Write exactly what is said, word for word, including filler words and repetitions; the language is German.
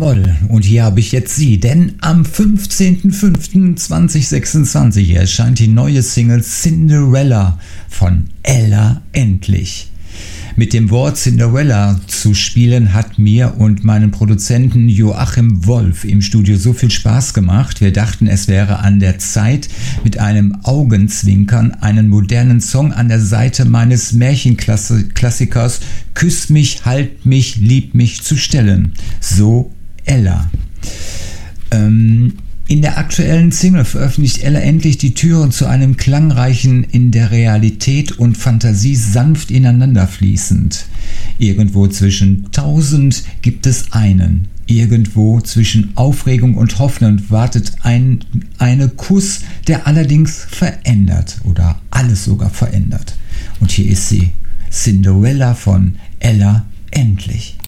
Jawohl, und hier habe ich jetzt sie, denn am fünfzehnten fünften zweitausendsechsundzwanzig erscheint die neue Single Cinderella von Ella Endlich. Mit dem Wort Cinderella zu spielen hat mir und meinem Produzenten Joachim Wolf im Studio so viel Spaß gemacht. Wir dachten, es wäre an der Zeit, mit einem Augenzwinkern einen modernen Song an der Seite meines Märchenklassikers Küss mich, halt mich, lieb mich zu stellen. So Ella. Ähm... In der aktuellen Single veröffentlicht Ella Endlich die Türen zu einem klangreichen, in der Realität und Fantasie sanft ineinander fließend. Irgendwo zwischen tausend gibt es einen. Irgendwo zwischen Aufregung und Hoffnung wartet ein eine Kuss, der allerdings verändert oder alles sogar verändert. Und hier ist sie, Cinderella von Ella Endlich.